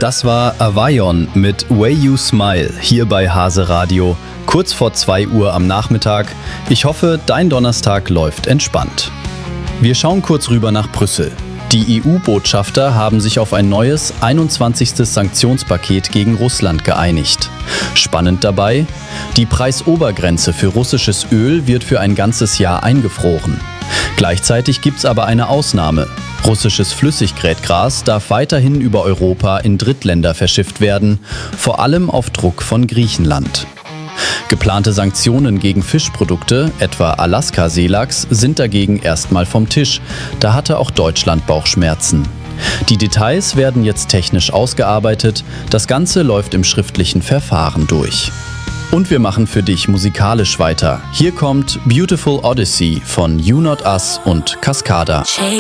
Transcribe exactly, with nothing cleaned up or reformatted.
Das war Avayon mit Way You Smile hier bei Hase Radio, kurz vor zwei Uhr am Nachmittag. Ich hoffe, dein Donnerstag läuft entspannt. Wir schauen kurz rüber nach Brüssel. Die E U-Botschafter haben sich auf ein neues einundzwanzigstes Sanktionspaket gegen Russland geeinigt. Spannend dabei: Die Preisobergrenze für russisches Öl wird für ein ganzes Jahr eingefroren. Gleichzeitig gibt's aber eine Ausnahme. Russisches Flüssiggrätgras darf weiterhin über Europa in Drittländer verschifft werden, vor allem auf Druck von Griechenland. Geplante Sanktionen gegen Fischprodukte, etwa Alaska-Seelachs, sind dagegen erstmal vom Tisch. Da hatte auch Deutschland Bauchschmerzen. Die Details werden jetzt technisch ausgearbeitet. Das Ganze läuft im schriftlichen Verfahren durch. Und wir machen für dich musikalisch weiter. Hier kommt Beautiful Odyssey von You Not Us und Cascada.